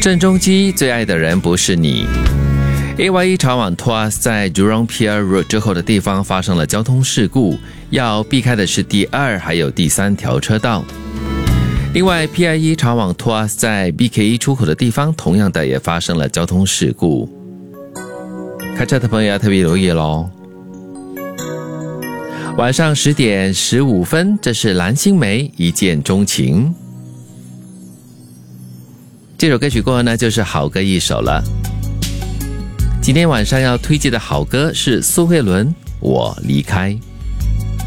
郑中基最爱的人不是你。AYE 长往 Tuas 在 Jurong Pier Road 之后的地方发生了交通事故，要避开的是第2还有第3条车道。另外 PIE 长往 Tuas 在 BKE 出口的地方同样的也发生了交通事故，开车的朋友要特别留意咯。晚上10点15分，这是蓝心湄一见钟情。这首歌曲过后呢，就是好歌一首了。今天晚上要推荐的好歌是苏慧伦《我离开》。